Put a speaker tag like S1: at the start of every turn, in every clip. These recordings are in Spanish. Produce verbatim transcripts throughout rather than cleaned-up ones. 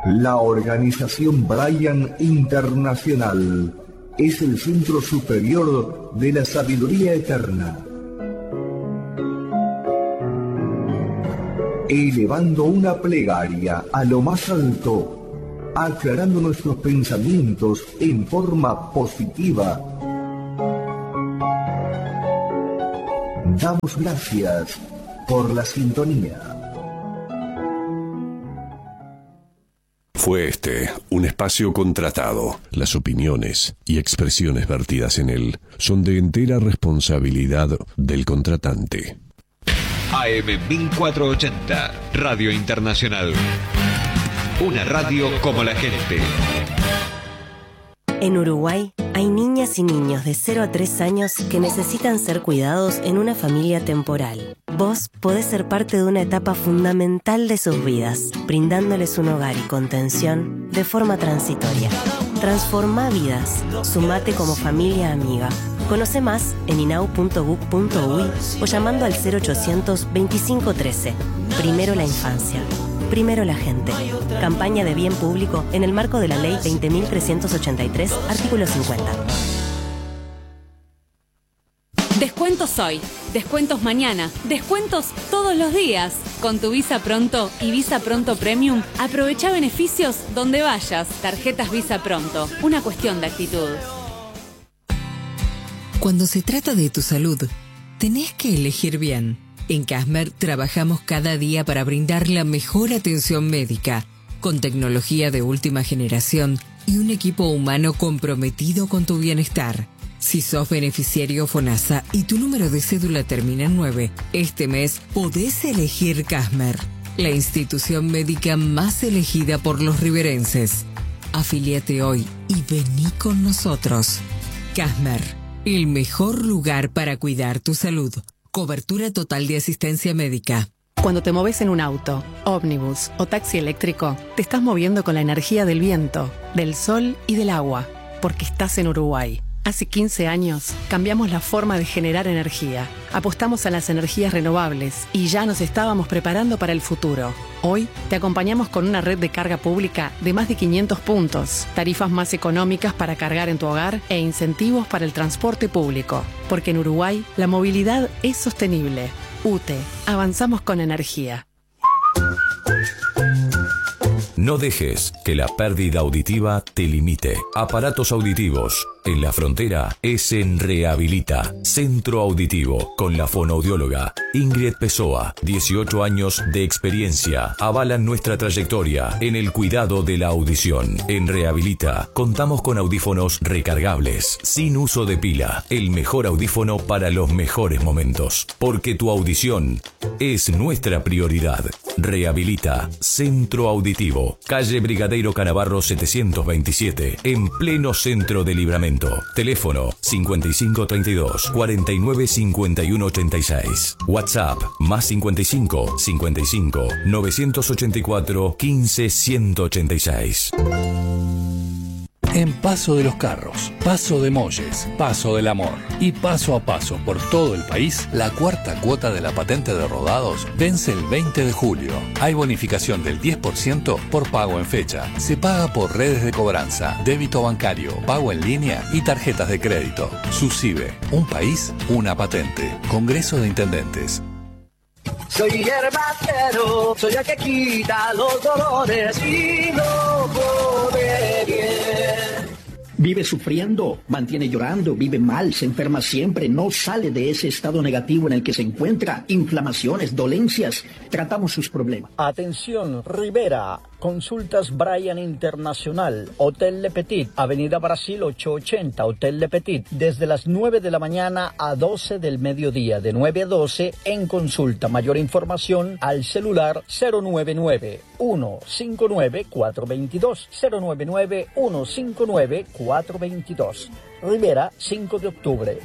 S1: La organización Bryan Internacional es el centro superior de la sabiduría eterna, elevando una plegaria a lo más alto, aclarando nuestros pensamientos en forma positiva. Damos gracias por la sintonía.
S2: Fue este un espacio contratado. Las opiniones y expresiones vertidas en él son de entera responsabilidad del contratante.
S3: A M mil cuatrocientos ochenta, Radio Internacional. Una radio como la gente.
S4: En Uruguay hay niñas y niños de cero a tres años que necesitan ser cuidados en una familia temporal. Vos podés ser parte de una etapa fundamental de sus vidas, brindándoles un hogar y contención de forma transitoria. Transformá vidas. Sumate como familia amiga. Conoce más en inau punto gov punto uy o llamando al cero ochocientos veinticinco trece. Primero la infancia. Primero la gente. Campaña de bien público en el marco de la Ley veinte mil trescientos ochenta y tres, artículo cincuenta.
S5: Descuentos hoy, descuentos mañana, descuentos todos los días. Con tu Visa Pronto y Visa Pronto Premium, aprovecha beneficios donde vayas. Tarjetas Visa Pronto, una cuestión de actitud.
S6: Cuando se trata de tu salud, tenés que elegir bien. En Casmer trabajamos cada día para brindar la mejor atención médica, con tecnología de última generación y un equipo humano comprometido con tu bienestar. Si sos beneficiario FONASA y tu número de cédula termina en nueve, este mes podés elegir Casmer, la institución médica más elegida por los riverenses. Afíliate hoy y vení con nosotros. Casmer, el mejor lugar para cuidar tu salud. Cobertura total de asistencia médica.
S7: Cuando te moves en un auto, ómnibus o taxi eléctrico, te estás moviendo con la energía del viento, del sol y del agua, porque estás en Uruguay. Hace quince años cambiamos la forma de generar energía. Apostamos a las energías renovables y ya nos estábamos preparando para el futuro. Hoy te acompañamos con una red de carga pública de más de quinientos puntos, tarifas más económicas para cargar en tu hogar e incentivos para el transporte público. Porque en Uruguay la movilidad es sostenible. U T E, avanzamos con energía.
S8: No dejes que la pérdida auditiva te limite. Aparatos auditivos. En la frontera es en Rehabilita, Centro Auditivo, con la fonoaudióloga Ingrid Pessoa. dieciocho años de experiencia avalan nuestra trayectoria en el cuidado de la audición. En Rehabilita contamos con audífonos recargables, sin uso de pila. El mejor audífono para los mejores momentos. Porque tu audición es nuestra prioridad. Rehabilita, Centro Auditivo, calle Brigadeiro Canavarro setecientos veintisiete, en pleno centro de Libramento. Teléfono cincuenta y cinco treinta y dos, cuarenta y nueve cincuenta y uno ochenta y seis. WhatsApp más cincuenta y cinco, cincuenta y cinco, novecientos ochenta y cuatro, quince, ciento ochenta y seis.
S9: En Paso de los Carros, Paso de Molles, Paso del Amor y paso a paso por todo el país, la cuarta cuota de la patente de rodados vence el veinte de julio. Hay bonificación del diez por ciento por pago en fecha. Se paga por redes de cobranza, débito bancario, pago en línea y tarjetas de crédito. SUSIBE, un país, una patente. Congreso de Intendentes.
S10: Soy hierbacero, soy el que quita los dolores y no pone bien. Vive sufriendo, mantiene llorando, vive mal, se enferma siempre, no sale de ese estado negativo en el que se encuentra, inflamaciones, dolencias, tratamos sus problemas.
S11: Atención, Rivera, consultas Bryan Internacional, Hotel Le Petit, Avenida Brasil ochocientos ochenta, Hotel Le Petit, desde las nueve de la mañana a doce del mediodía, de nueve a doce en consulta. Mayor información al celular cero nueve nueve, uno cinco nueve, cuatro dos dos, cero nueve nueve, uno cinco nueve, cuatro dos dos. Rivera, cinco de octubre.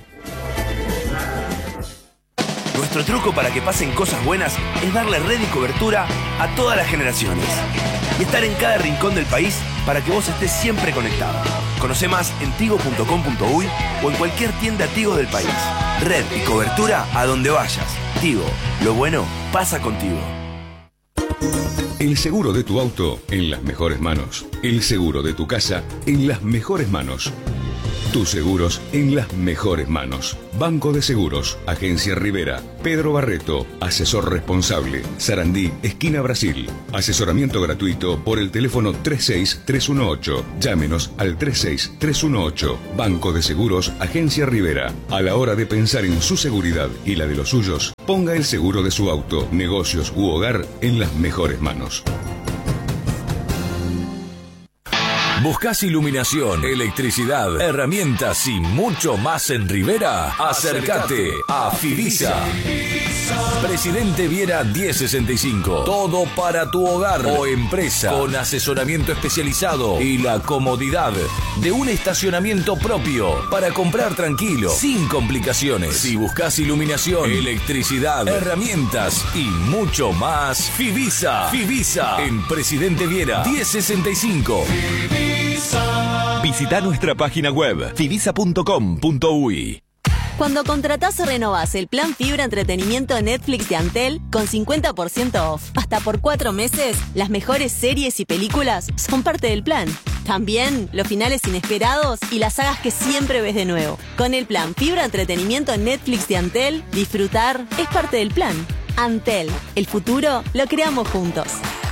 S12: Nuestro truco para que pasen cosas buenas es darle red y cobertura a todas las generaciones y estar en cada rincón del país para que vos estés siempre conectado. Conoce más en tigo punto com punto uy o en cualquier tienda Tigo del país. Red y cobertura a donde vayas. Tigo, lo bueno pasa contigo.
S13: El seguro de tu auto en las mejores manos. El seguro de tu casa en las mejores manos. Tus seguros en las mejores manos. Banco de Seguros, Agencia Rivera, Pedro Barreto, asesor responsable, Sarandí, esquina Brasil. Asesoramiento gratuito por el teléfono tres seis tres uno ocho. Llámenos al tres seis tres uno ocho. Banco de Seguros, Agencia Rivera. A la hora de pensar en su seguridad y la de los suyos, ponga el seguro de su auto, negocios u hogar en las mejores manos.
S8: ¿Buscás iluminación, electricidad, herramientas y mucho más en Rivera? Acércate a Fivisa. Presidente Viera diez sesenta y cinco. Todo para tu hogar o empresa, con asesoramiento especializado y la comodidad de un estacionamiento propio para comprar tranquilo, sin complicaciones. Si buscas iluminación, electricidad, herramientas y mucho más, Fivisa. Fivisa en Presidente Viera diez sesenta y cinco.
S14: Visita nuestra página web fivisa punto com punto uy.
S15: Cuando contratás o renovás el plan Fibra Entretenimiento de Netflix de Antel con cincuenta por ciento off hasta por cuatro meses, las mejores series y películas son parte del plan. También los finales inesperados y las sagas que siempre ves de nuevo. Con el plan Fibra Entretenimiento en Netflix de Antel, disfrutar es parte del plan. Antel, el futuro lo creamos juntos.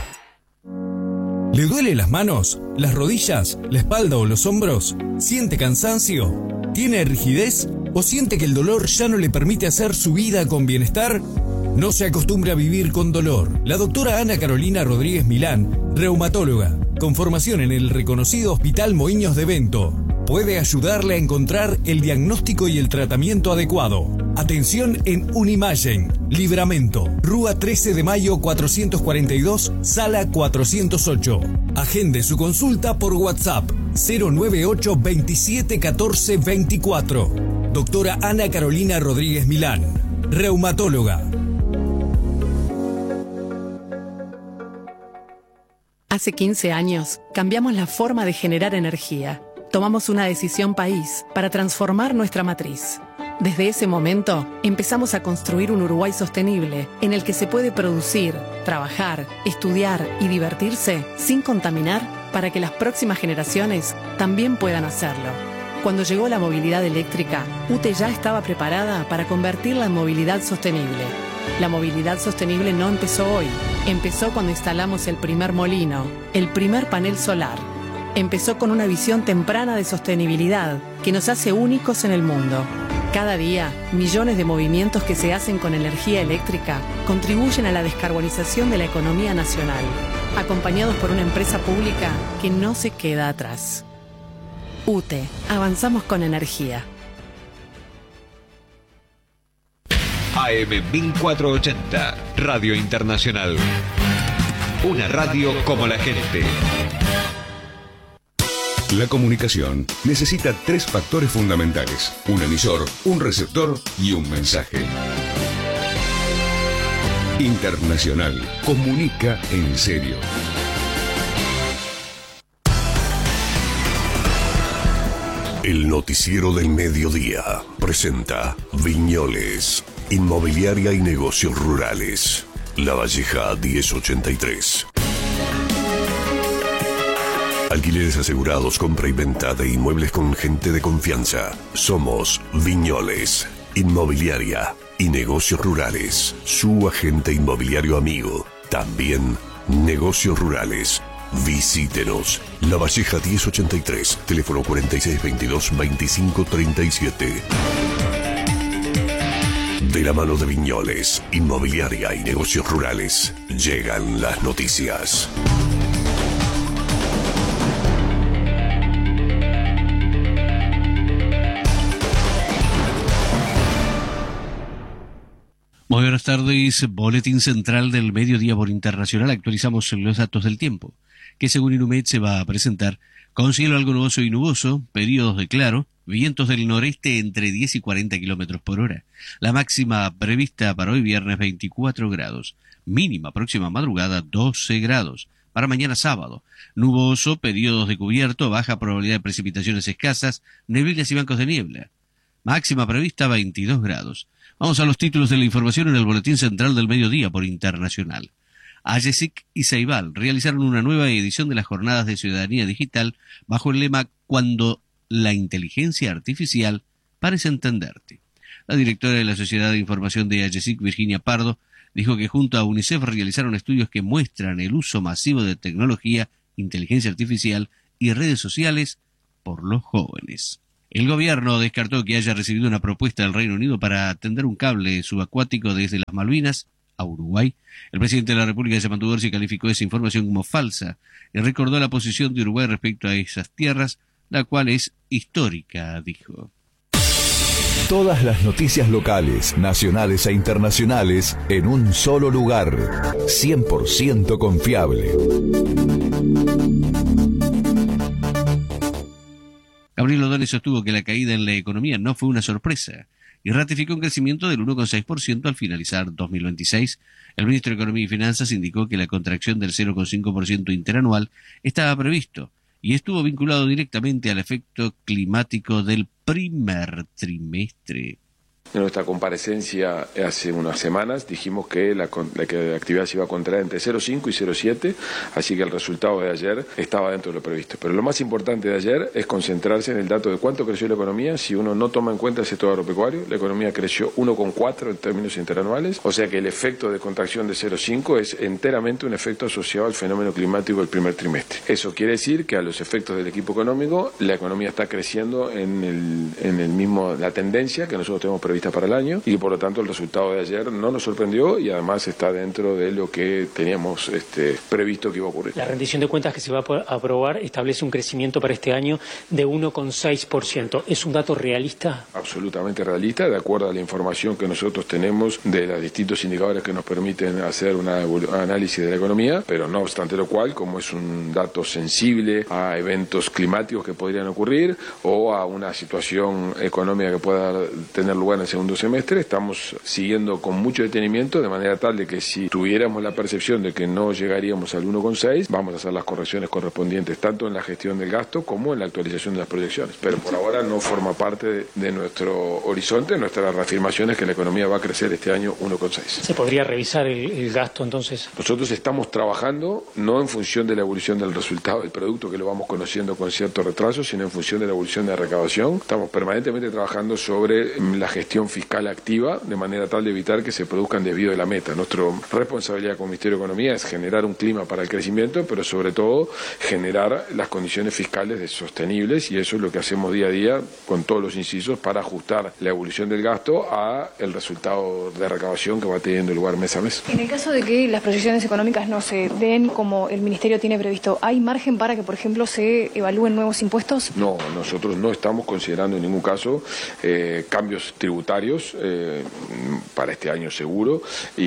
S16: ¿Le duele las manos, las rodillas, la espalda o los hombros? ¿Siente cansancio? ¿Tiene rigidez? ¿O siente que el dolor ya no le permite hacer su vida con bienestar? No se acostumbre a vivir con dolor. La doctora Ana Carolina Rodríguez Milán, reumatóloga, con formación en el reconocido Hospital Moinhos de Bento, puede ayudarle a encontrar el diagnóstico y el tratamiento adecuado. Atención en Unimagen, Libramento, Rúa trece de mayo cuatrocientos cuarenta y dos, sala cuatrocientos ocho. Agende su consulta por WhatsApp cero nueve ocho veintisiete catorce veinticuatro. Doctora Ana Carolina Rodríguez Milán, reumatóloga.
S7: Hace quince años cambiamos la forma de generar energía. Tomamos una decisión país para transformar nuestra matriz. Desde ese momento, empezamos a construir un Uruguay sostenible en el que se puede producir, trabajar, estudiar y divertirse sin contaminar para que las próximas generaciones también puedan hacerlo. Cuando llegó la movilidad eléctrica, U T E ya estaba preparada para convertirla en movilidad sostenible. La movilidad sostenible no empezó hoy, empezó cuando instalamos el primer molino, el primer panel solar. Empezó con una visión temprana de sostenibilidad que nos hace únicos en el mundo. Cada día, millones de movimientos que se hacen con energía eléctrica contribuyen a la descarbonización de la economía nacional, acompañados por una empresa pública que no se queda atrás. U T E, avanzamos con energía.
S3: A M mil cuatrocientos ochenta, Radio Internacional. Una radio como la gente.
S13: La comunicación necesita tres factores fundamentales: un emisor, un receptor y un mensaje. Internacional comunica en serio.
S2: El noticiero del mediodía presenta Viñoles, Inmobiliaria y Negocios Rurales, La Valleja diez ochenta y tres. Alquileres asegurados, compra y venta de inmuebles con gente de confianza. Somos Viñoles, Inmobiliaria y Negocios Rurales, su agente inmobiliario amigo. También Negocios Rurales. Visítenos. La Valleja diez ochenta y tres, teléfono cuarenta y seis veintidós veinticinco treinta y siete. De la mano de Viñoles, Inmobiliaria y Negocios Rurales, llegan las noticias.
S17: Muy buenas tardes, Boletín Central del Mediodía por Internacional. Actualizamos los datos del tiempo, que según Inumet se va a presentar con cielo algo nuboso y nuboso, periodos de claro, vientos del noreste entre diez y cuarenta kilómetros por hora. La máxima prevista para hoy viernes veinticuatro grados, mínima próxima madrugada doce grados. Para mañana sábado, nuboso, periodos de cubierto, baja probabilidad de precipitaciones escasas, neblinas y bancos de niebla. Máxima prevista veintidós grados. Vamos a los títulos de la información en el Boletín Central del Mediodía por Internacional. AGESIC y Ceibal realizaron una nueva edición de las Jornadas de Ciudadanía Digital bajo el lema «Cuando la inteligencia artificial parece entenderte». La directora de la Sociedad de Información de AGESIC, Virginia Pardo, dijo que junto a UNICEF realizaron estudios que muestran el uso masivo de tecnología, inteligencia artificial y redes sociales por los jóvenes. El gobierno descartó que haya recibido una propuesta del Reino Unido para tender un cable subacuático desde las Malvinas a Uruguay. El presidente de la República, Yamandu Orsi, calificó esa información como falsa y recordó la posición de Uruguay respecto a esas tierras, la cual es histórica, dijo.
S14: Todas las noticias locales, nacionales e internacionales en un solo lugar. cien por ciento confiable.
S17: Gabriel O'Donnell sostuvo que la caída en la economía no fue una sorpresa y ratificó un crecimiento del uno coma seis por ciento al finalizar dos mil veintiséis. El ministro de Economía y Finanzas indicó que la contracción del cero coma cinco por ciento interanual estaba previsto y estuvo vinculado directamente al efecto climático del primer trimestre.
S18: En nuestra comparecencia hace unas semanas dijimos que la, la, que la actividad se iba a contraer entre cero coma cinco y cero coma siete, así que el resultado de ayer estaba dentro de lo previsto. Pero lo más importante de ayer es concentrarse en el dato de cuánto creció la economía. Si uno no toma en cuenta el sector agropecuario, la economía creció uno coma cuatro en términos interanuales, o sea que el efecto de contracción de cero coma cinco es enteramente un efecto asociado al fenómeno climático del primer trimestre. Eso quiere decir que a los efectos del equipo económico, la economía está creciendo en el, en el mismo, la tendencia que nosotros tenemos prevista para el año, y por lo tanto el resultado de ayer no nos sorprendió y además está dentro de lo que teníamos este, previsto que iba a ocurrir.
S19: La rendición de cuentas que se va a aprobar establece un crecimiento para este año de uno coma seis por ciento. ¿Es un dato realista?
S18: Absolutamente realista, de acuerdo a la información que nosotros tenemos de los distintos indicadores que nos permiten hacer un análisis de la economía, pero no obstante lo cual, como es un dato sensible a eventos climáticos que podrían ocurrir o a una situación económica que pueda tener lugar en el segundo semestre, estamos siguiendo con mucho detenimiento, de manera tal de que si tuviéramos la percepción de que no llegaríamos al uno coma seis, vamos a hacer las correcciones correspondientes tanto en la gestión del gasto como en la actualización de las proyecciones. Pero por ahora no forma parte de, de nuestro horizonte. Nuestra reafirmación es que la economía va a crecer este año uno coma seis.
S19: ¿Se podría revisar el, el gasto entonces?
S18: Nosotros estamos trabajando no en función de la evolución del resultado del producto, que lo vamos conociendo con cierto retraso, sino en función de la evolución de la recaudación. Estamos permanentemente trabajando sobre la gestión fiscal activa, de manera tal de evitar que se produzcan desvíos de la meta. Nuestra responsabilidad como Ministerio de Economía es generar un clima para el crecimiento, pero sobre todo generar las condiciones fiscales de sostenibles, y eso es lo que hacemos día a día con todos los incisos para ajustar la evolución del gasto a el resultado de recaudación que va teniendo lugar mes a mes.
S20: En el caso de que las proyecciones económicas no se den como el Ministerio tiene previsto, ¿hay margen para que, por ejemplo, se evalúen nuevos impuestos?
S18: No, nosotros no estamos considerando en ningún caso eh, cambios tributarios eh, para este año seguro,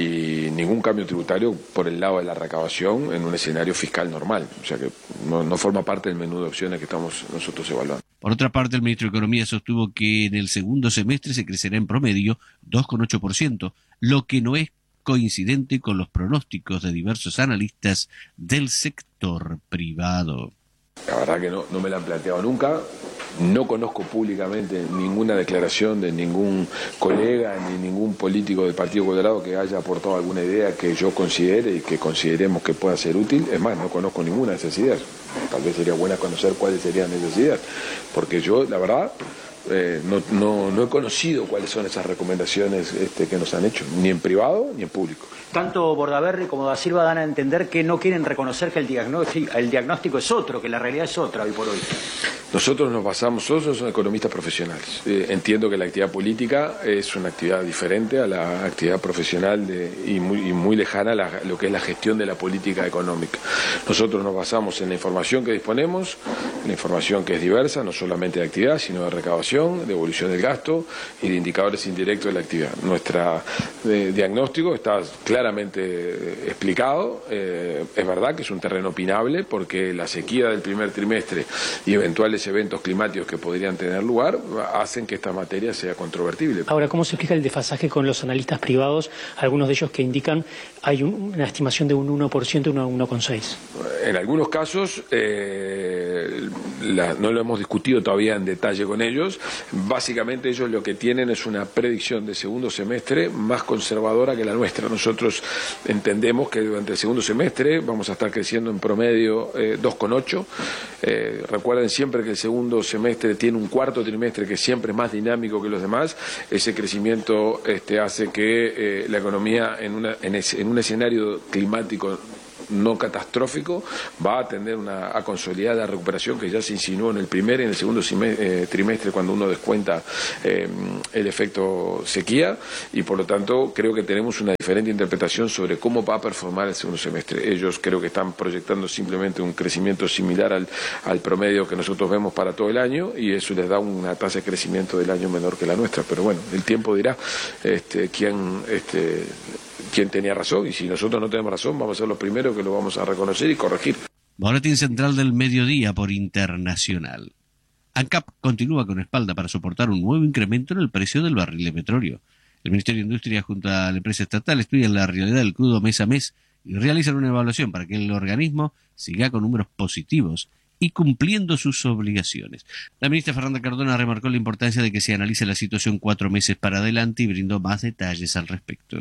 S18: y ningún cambio tributario por el lado de la recaudación en un escenario fiscal normal, o sea que no, no forma parte del menú de opciones que estamos nosotros evaluando.
S17: Por otra parte, el ministro de Economía sostuvo que en el segundo semestre se crecerá en promedio dos coma ocho por ciento, lo que no es coincidente con los pronósticos de diversos analistas del sector privado.
S18: La verdad que no, no me la han planteado nunca. No conozco públicamente ninguna declaración de ningún colega ni ningún político del Partido Colorado que haya aportado alguna idea que yo considere y que consideremos que pueda ser útil. Es más, no conozco ninguna de esas ideas. Tal vez sería buena conocer cuáles serían esas ideas, porque yo, la verdad, eh, no, no, no he conocido cuáles son esas recomendaciones este, que nos han hecho, ni en privado ni en público.
S11: Tanto Bordaberry como Da Silva dan a entender que no quieren reconocer que el diagnóstico, el diagnóstico es otro, que la realidad es otra hoy por hoy.
S18: Nosotros nos basamos, nosotros somos economistas profesionales. Eh, entiendo que la actividad política es una actividad diferente a la actividad profesional de, y, muy, y muy lejana a la, lo que es la gestión de la política económica. Nosotros nos basamos en la información que disponemos, la información que es diversa, no solamente de actividad, sino de recaudación, de evolución del gasto y de indicadores indirectos de la actividad. Nuestro eh, diagnóstico está claramente eh, explicado. Eh, es verdad que es un terreno opinable porque la sequía del primer trimestre y eventuales eventos climáticos que podrían tener lugar hacen que esta materia sea controvertible.
S19: Ahora, ¿cómo se explica el desfasaje con los analistas privados? Algunos de ellos que indican hay un, una estimación de un uno por ciento y una uno coma seis por ciento.
S18: En algunos casos, eh, la, no lo hemos discutido todavía en detalle con ellos. Básicamente ellos lo que tienen es una predicción de segundo semestre más conservadora que la nuestra. Nosotros entendemos que durante el segundo semestre vamos a estar creciendo en promedio eh, dos coma ocho. Eh, recuerden siempre que el segundo semestre tiene un cuarto trimestre que siempre es más dinámico que los demás. Ese crecimiento este, hace que eh, la economía en, una, en, ese, en un escenario climático no catastrófico va a tener una a consolidar la recuperación que ya se insinuó en el primer y en el segundo eh, trimestre cuando uno descuenta eh, el efecto sequía, y por lo tanto creo que tenemos una diferente interpretación sobre cómo va a performar el segundo semestre. Ellos creo que están proyectando simplemente un crecimiento similar al, al promedio que nosotros vemos para todo el año, y eso les da una tasa de crecimiento del año menor que la nuestra, pero bueno, el tiempo dirá este, quién este, quién tenía razón, y si nosotros no tenemos razón vamos a ser los primeros que lo vamos a reconocer y corregir.
S17: Boletín central del mediodía por Internacional. ANCAP continúa con espalda para soportar un nuevo incremento en el precio del barril de petróleo. El Ministerio de Industria junto a la empresa estatal estudian la realidad del crudo mes a mes y realizan una evaluación para que el organismo siga con números positivos y cumpliendo sus obligaciones. La ministra Fernanda Cardona remarcó la importancia de que se analice la situación cuatro meses para adelante y brindó más detalles al respecto.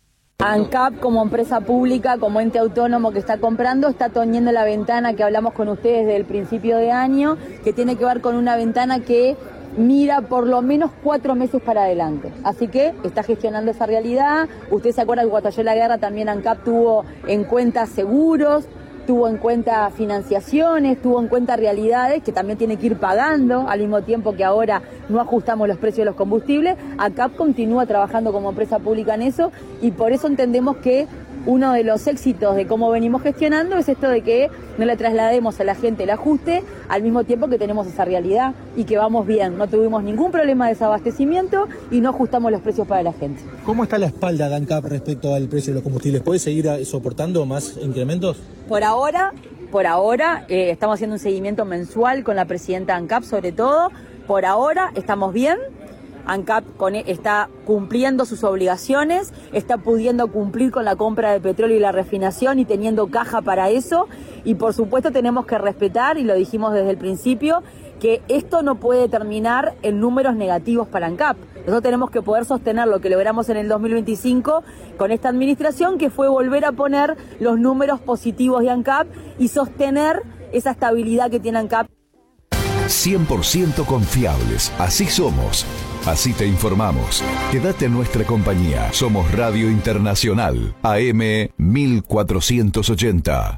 S21: ANCAP, como empresa pública, como ente autónomo que está comprando, está teniendo la ventana que hablamos con ustedes desde el principio de año, que tiene que ver con una ventana que mira por lo menos cuatro meses para adelante. Así que está gestionando esa realidad. Usted se acuerda que cuando cayó la guerra también ANCAP tuvo en cuenta seguros, tuvo en cuenta financiaciones, tuvo en cuenta realidades que también tiene que ir pagando, al mismo tiempo que ahora no ajustamos los precios de los combustibles. ANCAP continúa trabajando como empresa pública en eso, y por eso entendemos que uno de los éxitos de cómo venimos gestionando es esto de que no le traslademos a la gente el ajuste al mismo tiempo que tenemos esa realidad y que vamos bien. No tuvimos ningún problema de desabastecimiento y no ajustamos los precios para la gente.
S22: ¿Cómo está la espalda de ANCAP respecto al precio de los combustibles? ¿Puede seguir soportando más incrementos?
S21: Por ahora, por ahora eh, estamos haciendo un seguimiento mensual con la presidenta ANCAP sobre todo. Por ahora estamos bien. ANCAP con, está cumpliendo sus obligaciones, está pudiendo cumplir con la compra de petróleo y la refinación y teniendo caja para eso, y por supuesto tenemos que respetar, y lo dijimos desde el principio, que esto no puede terminar en números negativos para ANCAP. Nosotros tenemos que poder sostener lo que logramos en el dos mil veinticinco con esta administración, que fue volver a poner los números positivos de ANCAP y sostener esa estabilidad que tiene ANCAP.
S14: cien por ciento confiables, así somos. Así te informamos. Quédate en nuestra compañía. Somos Radio Internacional, A M mil cuatrocientos ochenta.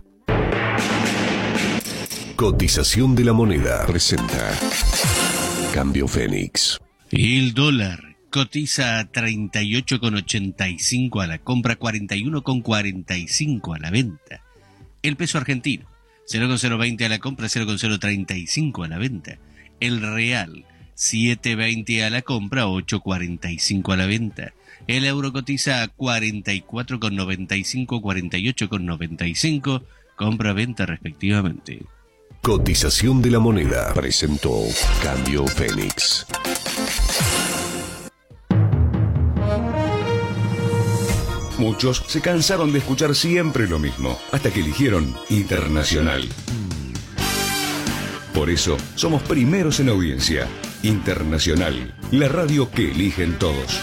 S2: Cotización de la moneda presenta Cambio Fénix.
S17: El dólar cotiza a treinta y ocho con ochenta y cinco a la compra, cuarenta y uno con cuarenta y cinco a la venta. El peso argentino, cero con cero veinte a la compra, cero con cero treinta y cinco a la venta. El real, siete veinte a la compra, ocho cuarenta y cinco a la venta. El euro cotiza a cuarenta y cuatro con noventa y cinco, cuarenta y ocho con noventa y cinco, compra-venta respectivamente.
S2: Cotización de la moneda presentó Cambio Fénix.
S13: Muchos se cansaron de escuchar siempre lo mismo, hasta que eligieron Internacional. Por eso, somos primeros en audiencia. Internacional, la radio que eligen todos.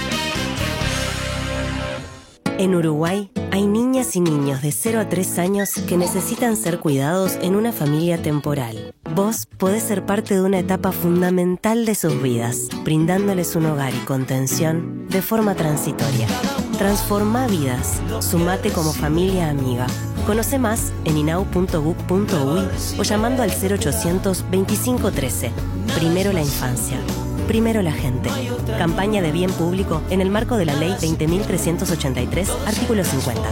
S4: En Uruguay hay niñas y niños de cero a tres años que necesitan ser cuidados en una familia temporal. Vos podés ser parte de una etapa fundamental de sus vidas, brindándoles un hogar y contención de forma transitoria. Transforma vidas. Sumate como familia amiga. Conoce más en inau punto gov punto uy o llamando al cero ochocientos veinticinco trece. Primero la infancia. Primero la gente. Campaña de bien público en el marco de la Ley veinte mil trescientos ochenta y tres, artículo cincuenta.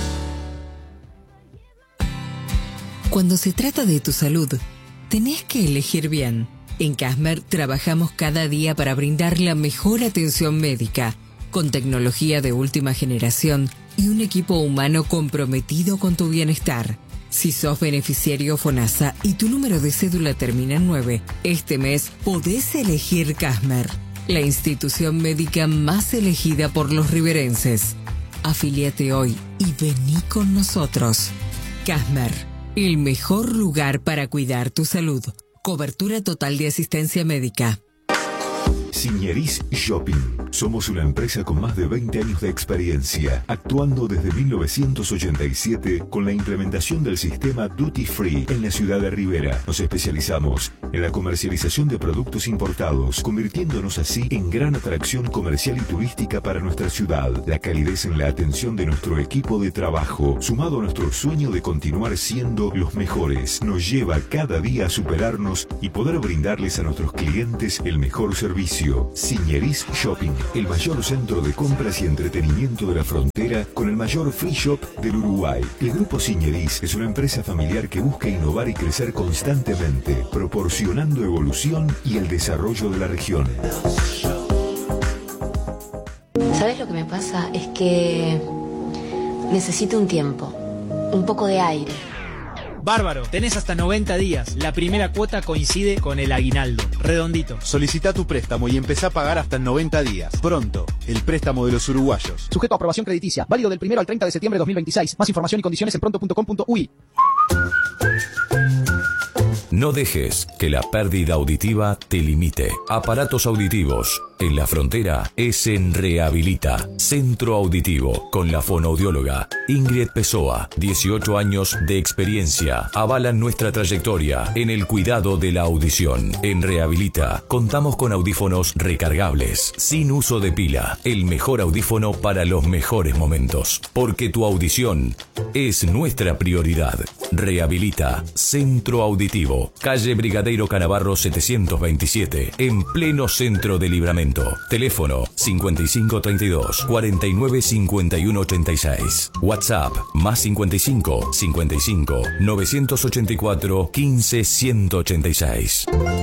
S6: Cuando se trata de tu salud, tenés que elegir bien. En Casmer trabajamos cada día para brindar la mejor atención médica, con tecnología de última generación y un equipo humano comprometido con tu bienestar. Si sos beneficiario FONASA y tu número de cédula termina en nueve, este mes podés elegir Casmer, la institución médica más elegida por los riverenses. Afíliate hoy y vení con nosotros. Casmer, el mejor lugar para cuidar tu salud. Cobertura total de asistencia médica.
S14: Signeris Shopping. Somos una empresa con más de veinte años de experiencia, actuando desde mil novecientos ochenta y siete con la implementación del sistema Duty Free en la ciudad de Rivera. Nos especializamos en la comercialización de productos importados, convirtiéndonos así en gran atracción comercial y turística para nuestra ciudad. La calidez en la atención de nuestro equipo de trabajo, sumado a nuestro sueño de continuar siendo los mejores, nos lleva cada día a superarnos y poder brindarles a nuestros clientes el mejor servicio. Signeris Shopping, el mayor centro de compras y entretenimiento de la frontera con el mayor free shop del Uruguay. El Grupo Signeris es una empresa familiar que busca innovar y crecer constantemente, proporcionando evolución y el desarrollo de la región.
S1: ¿Sabes lo que me pasa? Es que necesito un tiempo, un poco de aire.
S5: Bárbaro, tenés hasta noventa días. La primera cuota coincide con el aguinaldo. Redondito.
S23: Solicita tu préstamo y empezá a pagar hasta en noventa días. Pronto, el préstamo de los uruguayos.
S10: Sujeto a aprobación crediticia. Válido del primero al treinta de septiembre de dos mil veintiséis. Más información y condiciones en pronto punto com punto uy.
S8: No dejes que la pérdida auditiva te limite. Aparatos auditivos. En la frontera es en Rehabilita. Centro Auditivo. Con la fonoaudióloga Ingrid Pessoa. dieciocho años de experiencia. Avalan nuestra trayectoria en el cuidado de la audición. En Rehabilita contamos con audífonos recargables. Sin uso de pila. El mejor audífono para los mejores momentos. Porque tu audición es nuestra prioridad. Rehabilita. Centro Auditivo. Calle Brigadeiro Canavarro setecientos veintisiete. En pleno centro de Libramento. Teléfono cincuenta y cinco treinta y dos cuarenta y nueve cincuenta y uno ochenta y seis. WhatsApp más cincuenta y cinco cincuenta y cinco novecientos ochenta y cuatro quince ciento ochenta y seis.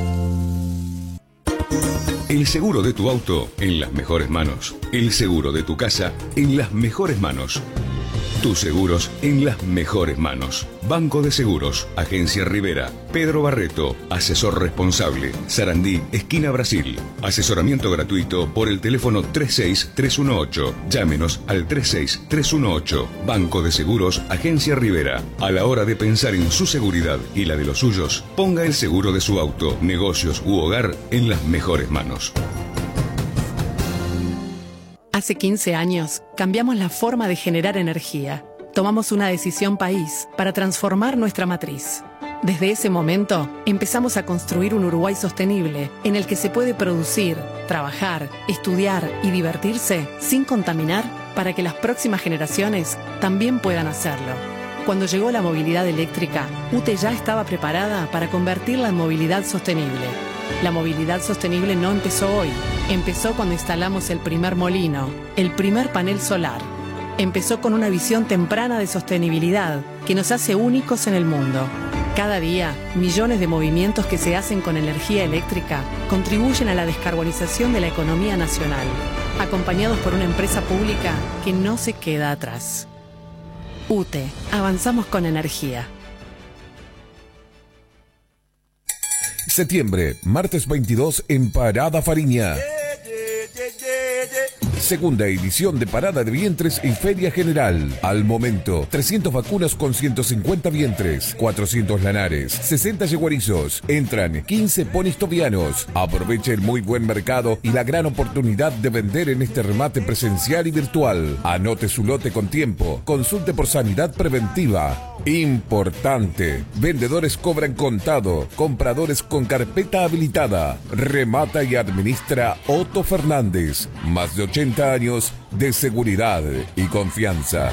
S13: El seguro de tu auto en las mejores manos. El seguro de tu casa en las mejores manos. Tus seguros en las mejores manos. Banco de Seguros, Agencia Rivera, Pedro Barreto, asesor responsable, Sarandí, esquina Brasil. Asesoramiento gratuito por el teléfono tres seis tres uno ocho. Llámenos al tres seis tres uno ocho. Banco de Seguros, Agencia Rivera. A la hora de pensar en su seguridad y la de los suyos, ponga el seguro de su auto, negocios u hogar en las mejores manos.
S7: Hace quince años, cambiamos la forma de generar energía. Tomamos una decisión país para transformar nuestra matriz. Desde ese momento, empezamos a construir un Uruguay sostenible en el que se puede producir, trabajar, estudiar y divertirse sin contaminar para que las próximas generaciones también puedan hacerlo. Cuando llegó la movilidad eléctrica, U T E ya estaba preparada para convertirla en movilidad sostenible. La movilidad sostenible no empezó hoy. Empezó cuando instalamos el primer molino, el primer panel solar. Empezó con una visión temprana de sostenibilidad que nos hace únicos en el mundo. Cada día, millones de movimientos que se hacen con energía eléctrica contribuyen a la descarbonización de la economía nacional, acompañados por una empresa pública que no se queda atrás. U T E, avanzamos con energía.
S24: Septiembre, martes veintidós en Parada Fariña. Segunda edición de Parada de Vientres y Feria General. Al momento, trescientas vacunas con ciento cincuenta vientres, cuatrocientos lanares, sesenta yeguarizos. Entran quince ponis tobianos. Aproveche el muy buen mercado y la gran oportunidad de vender en este remate presencial y virtual. Anote su lote con tiempo. Consulte por sanidad preventiva. Importante. Vendedores cobran contado. Compradores con carpeta habilitada. Remata y administra Otto Fernández. Más de ochenta años de seguridad y confianza.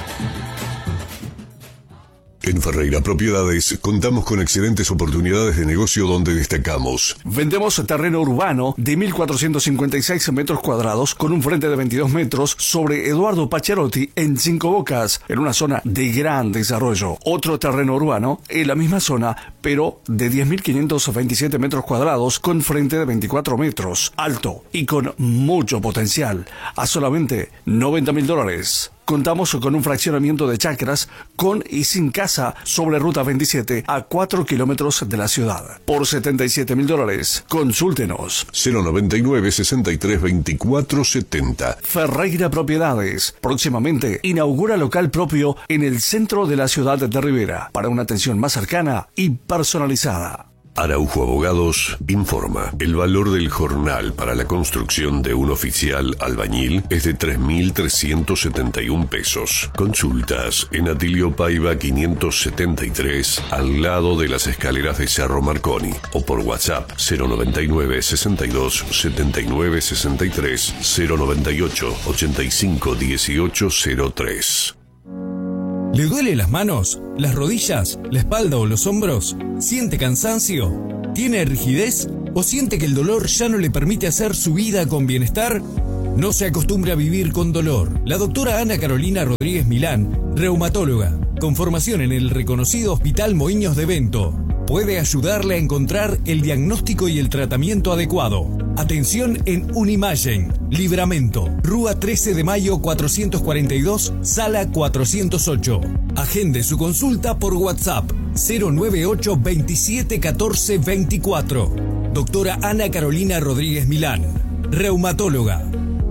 S2: En Ferreira Propiedades contamos con excelentes oportunidades de negocio donde destacamos.
S25: Vendemos terreno urbano de mil cuatrocientos cincuenta y seis metros cuadrados con un frente de veintidós metros sobre Eduardo Pacharotti en Cinco Bocas, en una zona de gran desarrollo. Otro terreno urbano en la misma zona, pero de diez mil quinientos veintisiete metros cuadrados con frente de veinticuatro metros, alto y con mucho potencial, a solamente noventa mil dólares. Contamos con un fraccionamiento de chacras con y sin casa sobre Ruta veintisiete a cuatro kilómetros de la ciudad. Por setenta y siete mil dólares. Consúltenos.
S2: cero noventa y nueve, sesenta y tres, veinticuatro setenta.
S25: Ferreira Propiedades. Próximamente inaugura local propio en el centro de la ciudad de Rivera para una atención más cercana y personalizada.
S2: Araujo Abogados informa. El valor del jornal para la construcción de un oficial albañil es de tres mil trescientos setenta y un pesos. Consultas en Atilio Paiva quinientos setenta y tres, al lado de las escaleras de Cerro Marconi, o por WhatsApp cero noventa y nueve, sesenta y dos, setenta y nueve, sesenta y tres, cero noventa y ocho, ochenta y cinco, dieciocho, cero tres.
S3: ¿Le duele las manos, las rodillas, la espalda o los hombros? ¿Siente cansancio? ¿Tiene rigidez? ¿O siente que el dolor ya no le permite hacer su vida con bienestar? No se acostumbre a vivir con dolor. La doctora Ana Carolina Rodríguez Milán, reumatóloga, con formación en el reconocido Hospital Moinhos de Bento, puede ayudarle a encontrar el diagnóstico y el tratamiento adecuado. Atención en Unimagen, Libramento, Rúa trece de mayo cuatrocientos cuarenta y dos, sala cuatrocientos ocho. Agende su consulta por WhatsApp cero nueve ocho, veintisiete, catorce, veinticuatro. Doctora Ana Carolina Rodríguez Milán, reumatóloga.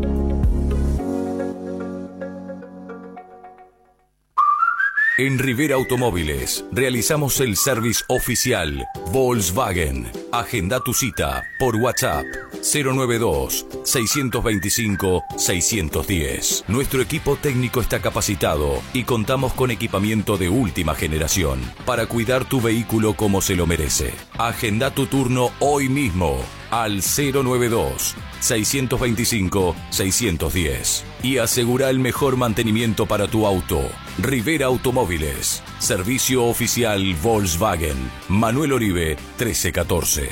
S8: En Rivera Automóviles realizamos el service oficial Volkswagen. Agenda tu cita por WhatsApp cero nueve dos, seis dos cinco, seis uno cero. Nuestro equipo técnico está capacitado y contamos con equipamiento de última generación para cuidar tu vehículo como se lo merece. Agenda tu turno hoy mismo al cero nueve dos, seis dos cinco, seis uno cero y asegura el mejor mantenimiento para tu auto. Rivera Automóviles, servicio oficial Volkswagen, Manuel Oribe trece catorce.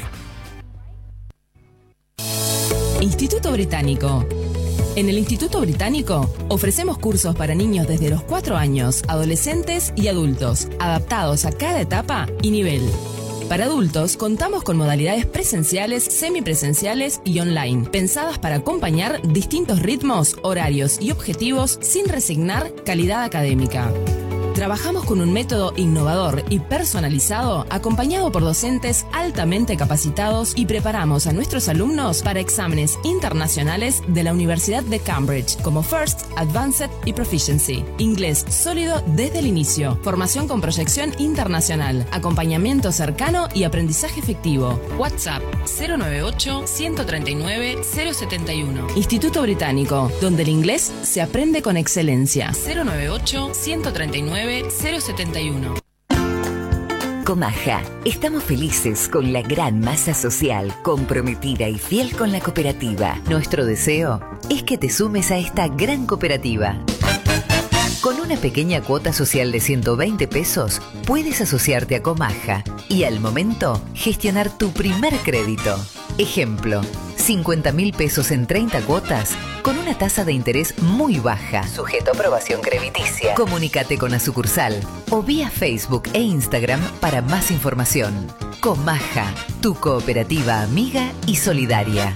S9: Instituto Británico. En el Instituto Británico ofrecemos cursos para niños desde los cuatro años, adolescentes y adultos, adaptados a cada etapa y nivel. Para adultos, contamos con modalidades presenciales, semipresenciales y online, pensadas para acompañar distintos ritmos, horarios y objetivos sin resignar calidad académica. Trabajamos con un método innovador y personalizado, acompañado por docentes altamente capacitados, y preparamos a nuestros alumnos para exámenes internacionales de la Universidad de Cambridge, como First, Advanced y Proficiency. Inglés sólido desde el inicio, formación con proyección internacional, acompañamiento cercano y aprendizaje efectivo. WhatsApp cero nueve ocho, uno tres nueve, cero siete uno. Instituto Británico, donde el inglés se aprende con excelencia. cero nueve ocho, uno tres nueve, cero siete uno.
S12: Comaja. Estamos felices con la gran masa social, comprometida y fiel con la cooperativa. Nuestro deseo es que te sumes a esta gran cooperativa. Con una pequeña cuota social de ciento veinte pesos, puedes asociarte a Comaja y al momento gestionar tu primer crédito. Ejemplo, cincuenta mil pesos en treinta cuotas con una tasa de interés muy baja, sujeto a aprobación crediticia. Comunícate con la sucursal o vía Facebook e Instagram para más información. Comaja, tu cooperativa amiga y solidaria.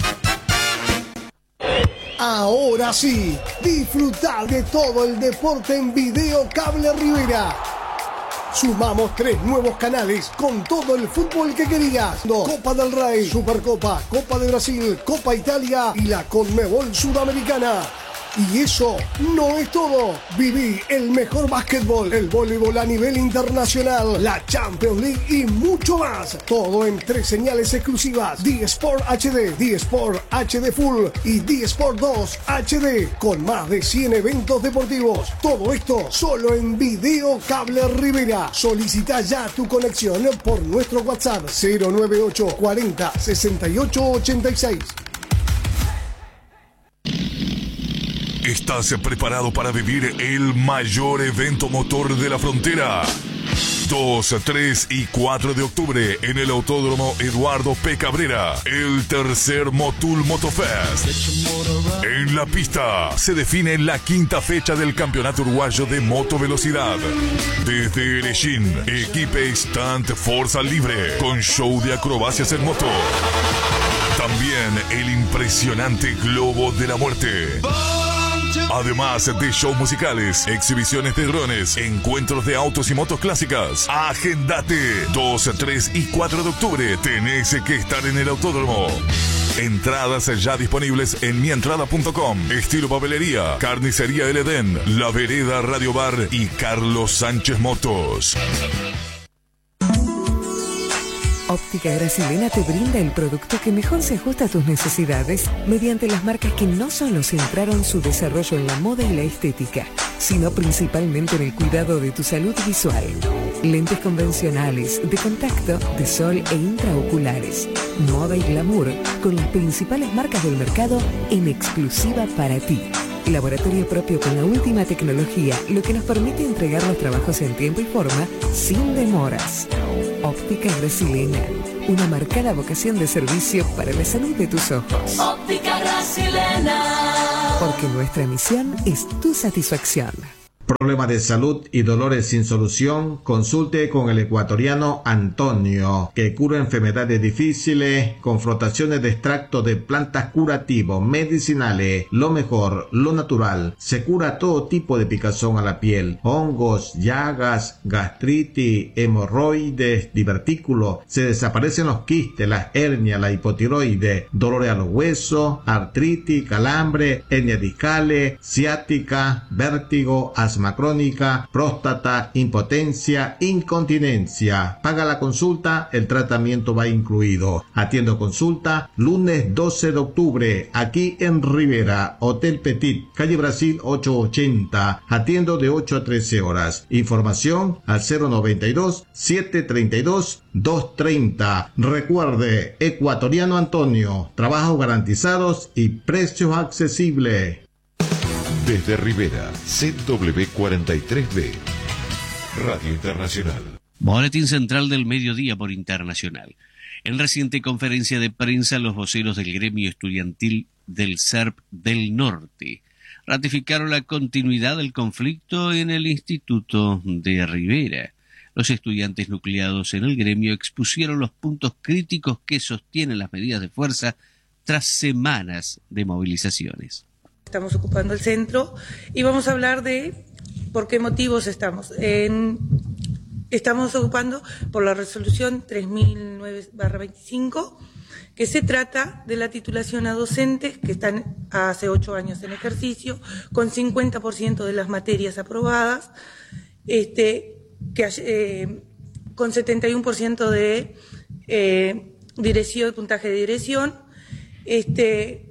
S15: Ahora sí, disfrutar de todo el deporte en Video Cable Rivera. Sumamos tres nuevos canales con todo el fútbol que querías. Copa del Rey, Supercopa, Copa de Brasil, Copa Italia y la Conmebol Sudamericana. Y eso no es todo. Viví el mejor básquetbol, el voleibol a nivel internacional, la Champions League y mucho más. Todo en tres señales exclusivas: D Sport H D, D Sport H D Full y D Sport dos H D, con más de cien eventos deportivos. Todo esto solo en Video Cable Rivera. Solicita ya tu conexión por nuestro WhatsApp cero nueve ocho, cuarenta, sesenta y ocho, ochenta y seis.
S16: ¿Estás preparado para vivir el mayor evento motor de la frontera? dos, tres y cuatro de octubre en el Autódromo Eduardo P. Cabrera, el tercer Motul Motofest. En la pista se define la quinta fecha del Campeonato Uruguayo de Motovelocidad. Desde Erechín, equipe Stunt Fuerza Libre, con show de acrobacias en moto. También el impresionante Globo de la Muerte. Además de shows musicales, exhibiciones de drones, encuentros de autos y motos clásicas. Agendate. dos, tres y cuatro de octubre. Tenés que estar en el autódromo. Entradas ya disponibles en mientrada punto com. Estilo Papelería, Carnicería El Edén, La Vereda Radio Bar y Carlos Sánchez Motos.
S11: Óptica Gracilena te brinda el producto que mejor se ajusta a tus necesidades mediante las marcas que no solo centraron su desarrollo en la moda y la estética, sino principalmente en el cuidado de tu salud visual. Lentes convencionales, de contacto, de sol e intraoculares. Moda y glamour con las principales marcas del mercado en exclusiva para ti. Laboratorio propio con la última tecnología, lo que nos permite entregar los trabajos en tiempo y forma sin demoras. Óptica Gracilena, una marcada vocación de servicio para la salud de tus ojos.
S18: Óptica Gracilena.
S11: Porque nuestra misión es tu satisfacción.
S19: Problemas de salud y dolores sin solución, consulte con el ecuatoriano Antonio, que cura enfermedades difíciles, confrontaciones de extractos de plantas curativos, medicinales, lo mejor, lo natural. Se cura todo tipo de picazón a la piel, hongos, llagas, gastritis, hemorroides, divertículos. Se desaparecen los quistes, las hernias, la hipotiroides, dolores a los huesos, artritis, calambre, hernias discales, ciática, vértigo, asma crónica, próstata, impotencia, incontinencia. Paga la consulta, el tratamiento va incluido. Atiendo consulta lunes doce de octubre, aquí en Rivera, Hotel Petit, calle Brasil ochocientos ochenta. Atiendo de ocho a trece horas. Información al cero noventa y dos, setecientos treinta y dos, doscientos treinta. Recuerde, ecuatoriano Antonio, trabajos garantizados y precios accesibles.
S2: Desde Rivera, C W cuarenta y tres B, Radio Internacional.
S17: Boletín central del mediodía por Internacional. En reciente conferencia de prensa, los voceros del gremio estudiantil del S E R P del Norte ratificaron la continuidad del conflicto en el Instituto de Rivera. Los estudiantes nucleados en el gremio expusieron los puntos críticos que sostienen las medidas de fuerza tras semanas de movilizaciones.
S20: Estamos ocupando el centro y vamos a hablar de por qué motivos estamos. En, estamos ocupando por la resolución tres mil nueve barra veinticinco, que se trata de la titulación a docentes que están hace ocho años en ejercicio, con cincuenta por ciento de las materias aprobadas, este, que, eh, con setenta y uno por ciento de eh, dirección, puntaje de dirección. Este,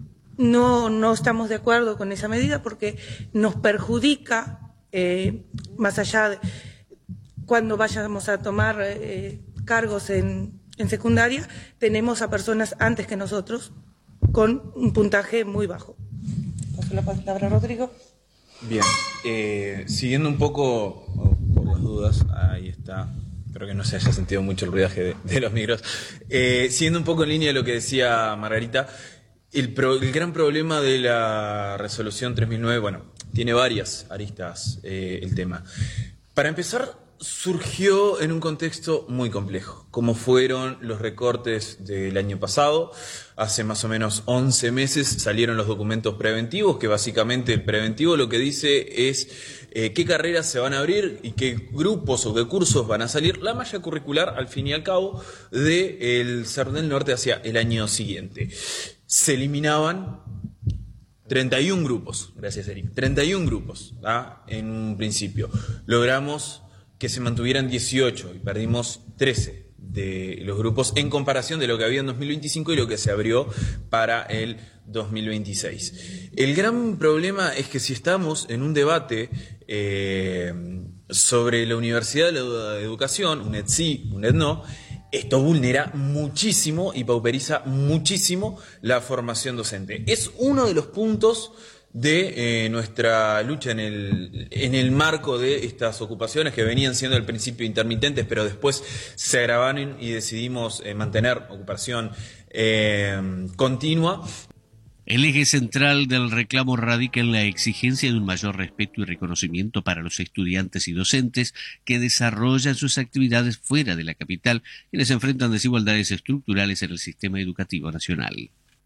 S20: No, no estamos de acuerdo con esa medida porque nos perjudica, eh, más allá de cuando vayamos a tomar eh, cargos en, en secundaria, tenemos a personas antes que nosotros con un puntaje muy bajo. Paso la palabra a Rodrigo.
S22: Bien, eh, siguiendo un poco, por las dudas, ahí está. Espero que no se haya sentido mucho el ruidaje de, de los micros. Eh, siguiendo un poco en línea de lo que decía Margarita, El, pro, el gran problema de la resolución tres mil nueve, bueno, tiene varias aristas eh, el tema. Para empezar, surgió en un contexto muy complejo, como fueron los recortes del año pasado. Hace más o menos once meses salieron los documentos preventivos, que básicamente el preventivo lo que dice es eh, qué carreras se van a abrir y qué grupos o qué cursos van a salir, la malla curricular, al fin y al cabo, del S E R del Norte hacia el año siguiente. Se eliminaban treinta y un grupos, gracias Eric, treinta y un grupos, ¿ah? En un principio. Logramos que se mantuvieran dieciocho y perdimos trece de los grupos en comparación de lo que había en dos mil veinticinco y lo que se abrió para el dos mil veintiséis. El gran problema es que si estamos en un debate eh, sobre la Universidad de la Educación, UNED sí, UNED no, esto vulnera muchísimo y pauperiza muchísimo la formación docente. Es uno de los puntos de eh, nuestra lucha en el, en el marco de estas ocupaciones que venían siendo al principio intermitentes, pero después se agravaron y decidimos eh, mantener ocupación eh, continua.
S17: El eje central del reclamo radica en la exigencia de un mayor respeto y reconocimiento para los estudiantes y docentes que desarrollan sus actividades fuera de la capital, quienes enfrentan desigualdades estructurales en el sistema educativo nacional.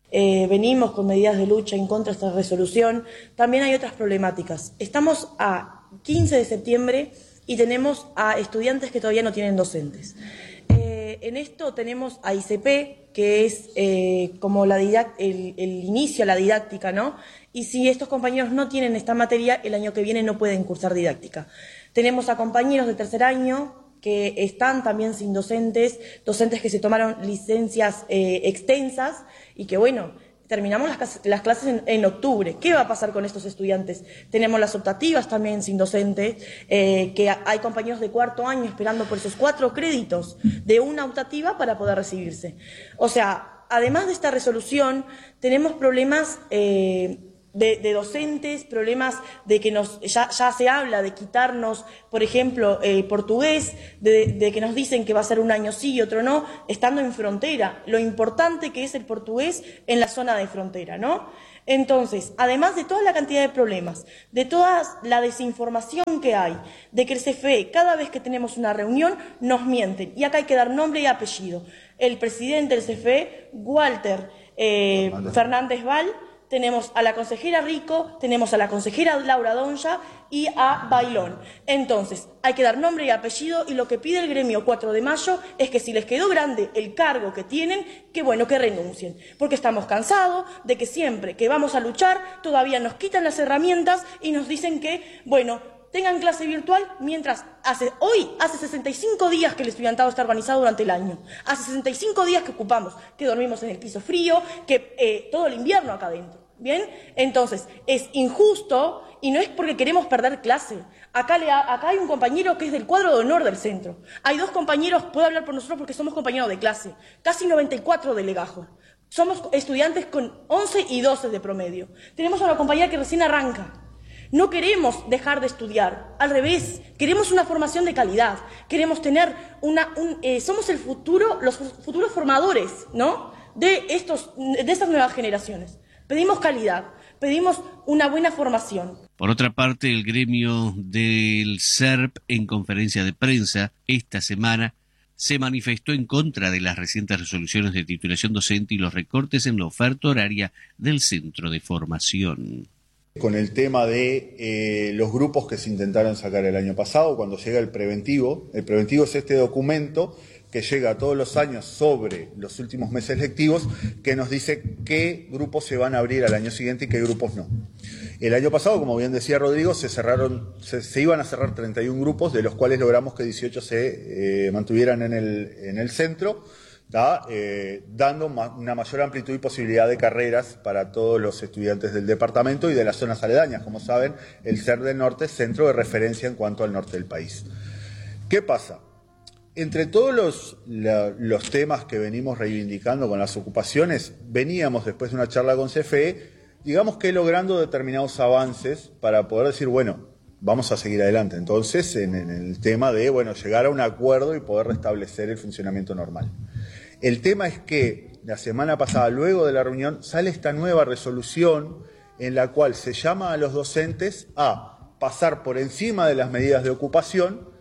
S1: eh, venimos con medidas de lucha en contra de esta resolución, también hay otras problemáticas. Estamos a quince de septiembre y tenemos a estudiantes que todavía no tienen docentes. Eh, en esto tenemos a I C P, que es eh, como la didact- el, el inicio a la didáctica, ¿no? Y si estos compañeros no tienen esta materia, el año que viene no pueden cursar didáctica. Tenemos a compañeros de tercer año que están también sin docentes, docentes que se tomaron licencias eh, extensas y que, bueno, terminamos las, las clases en, en octubre. ¿Qué va a pasar con estos estudiantes? Tenemos las optativas también sin docentes, eh, que hay compañeros de cuarto año esperando por esos cuatro créditos de una optativa para poder recibirse. O sea, además de esta resolución, tenemos problemas eh, de, de docentes, problemas de que nos ya, ya se habla de quitarnos, por ejemplo, el portugués, de, de que nos dicen que va a ser un año sí y otro no, estando en frontera, lo importante que es el portugués en la zona de frontera, ¿no? Entonces, además de toda la cantidad de problemas, de toda la desinformación que hay, de que el C F E, cada vez que tenemos una reunión, nos mienten, y acá hay que dar nombre y apellido. El presidente del C F E, Walter eh, Fernández Val, tenemos a la consejera Rico, tenemos a la consejera Laura Donja y a Bailón. Entonces, hay que dar nombre y apellido, y lo que pide el gremio cuatro de mayo es que si les quedó grande el cargo que tienen, que bueno, que renuncien. Porque estamos cansados de que siempre que vamos a luchar, todavía nos quitan las herramientas y nos dicen que, bueno, tengan clase virtual, mientras hace hoy, hace sesenta y cinco días que el estudiantado está organizado durante el año. Hace sesenta y cinco días que ocupamos, que dormimos en el piso frío, que eh, todo el invierno acá adentro. ¿Bien? Entonces, es injusto, y no es porque queremos perder clase. Acá, le ha, acá hay un compañero que es del cuadro de honor del centro. Hay dos compañeros, puedo hablar por nosotros porque somos compañeros de clase, casi noventa y cuatro de legajo. Somos estudiantes con once y doce de promedio. Tenemos a una compañera que recién arranca. No queremos dejar de estudiar, al revés, queremos una formación de calidad, queremos tener una... Un, eh, somos el futuro, los futuros formadores, ¿no?, de, estos, de estas nuevas generaciones. Pedimos calidad, pedimos una buena formación.
S17: Por otra parte, el gremio del S E R P, en conferencia de prensa esta semana, se manifestó en contra de las recientes resoluciones de titulación docente y los recortes en la oferta horaria del centro de formación.
S4: Con el tema de eh, los grupos que se intentaron sacar el año pasado, cuando llega el preventivo. El preventivo es este documento que llega todos los años sobre los últimos meses lectivos, que nos dice qué grupos se van a abrir al año siguiente y qué grupos no. El año pasado, como bien decía Rodrigo, se cerraron, se, se iban a cerrar treinta y un grupos, de los cuales logramos que dieciocho se eh, mantuvieran en el, en el centro, ¿tá? Eh, dando ma una mayor amplitud y posibilidad de carreras para todos los estudiantes del departamento y de las zonas aledañas. Como saben, el C E R del Norte es centro de referencia en cuanto al norte del país. ¿Qué pasa? Entre todos los, la, los temas que venimos reivindicando con las ocupaciones, veníamos después de una charla con C F E, digamos que logrando determinados avances para poder decir, bueno, vamos a seguir adelante. Entonces, en, en el tema de, bueno, llegar a un acuerdo y poder restablecer el funcionamiento normal. El tema es que la semana pasada, luego de la reunión, sale esta nueva resolución en la cual se llama a los docentes a pasar por encima de las medidas de ocupación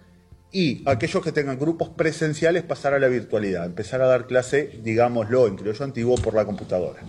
S4: y aquellos que tengan grupos presenciales pasar a la virtualidad, empezar a dar clase, digámoslo, en criollo antiguo, por la computadora.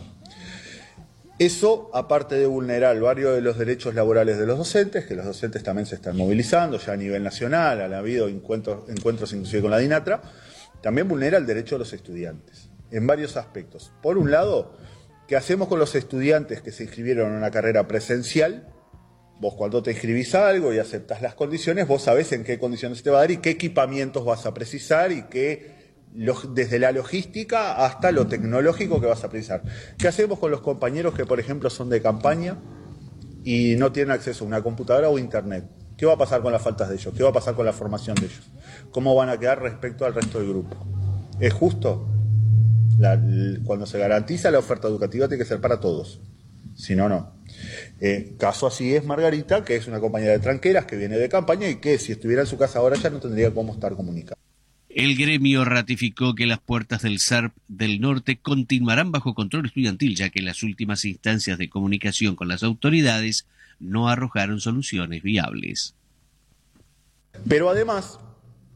S4: Eso, aparte de vulnerar varios de los derechos laborales de los docentes, que los docentes también se están movilizando ya a nivel nacional, han habido encuentros, encuentros inclusive con la DINATRA, también vulnera el derecho de los estudiantes, en varios aspectos. Por un lado, ¿qué hacemos con los estudiantes que se inscribieron en una carrera presencial? Vos cuando te inscribís a algo y aceptás las condiciones, vos sabés en qué condiciones te va a dar y qué equipamientos vas a precisar y qué, desde la logística hasta lo tecnológico que vas a precisar. ¿Qué hacemos con los compañeros que, por ejemplo, son de campaña y no tienen acceso a una computadora o internet? ¿Qué va a pasar con las faltas de ellos? ¿Qué va a pasar con la formación de ellos? ¿Cómo van a quedar respecto al resto del grupo? ¿Es justo? La, cuando se garantiza la oferta educativa tiene que ser para todos. Si no, no. Eh, caso así es Margarita, que es una compañera de tranqueras que viene de campaña y que si estuviera en su casa ahora ya no tendría cómo estar comunicada.
S17: El gremio ratificó que las puertas del S E R P del Norte continuarán bajo control estudiantil, ya que las últimas instancias de comunicación con las autoridades no arrojaron soluciones viables.
S4: Pero además,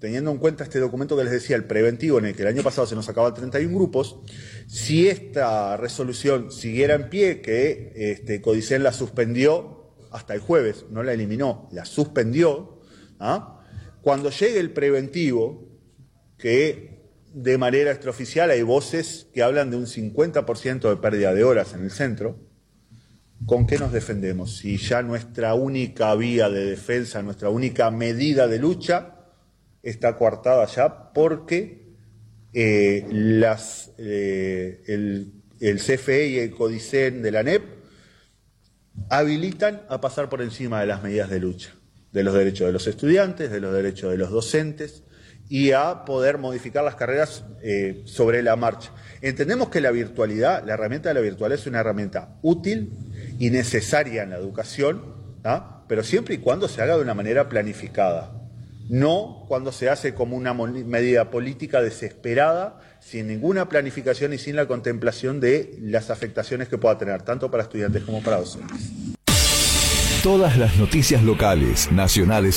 S4: teniendo en cuenta este documento que les decía, el preventivo, en el que el año pasado se nos sacaban treinta y uno grupos, si esta resolución siguiera en pie, que este, Codicen la suspendió hasta el jueves, no la eliminó, la suspendió, ¿ah? Cuando llegue el preventivo, que de manera extraoficial hay voces que hablan de un cincuenta por ciento de pérdida de horas en el centro, ¿con qué nos defendemos? Si ya nuestra única vía de defensa, nuestra única medida de lucha está coartada ya porque eh, las, eh, el, el C F E y el Codicen de la N E P habilitan a pasar por encima de las medidas de lucha, de los derechos de los estudiantes, de los derechos de los docentes, y a poder modificar las carreras eh, sobre la marcha. Entendemos que la virtualidad, la herramienta de la virtualidad es una herramienta útil y necesaria en la educación, ¿ah? Pero siempre y cuando se haga de una manera planificada, no cuando se hace como una medida política desesperada, sin ninguna planificación y sin la contemplación de las afectaciones que pueda tener, tanto para estudiantes como para docentes.
S8: Todas las noticias locales, nacionales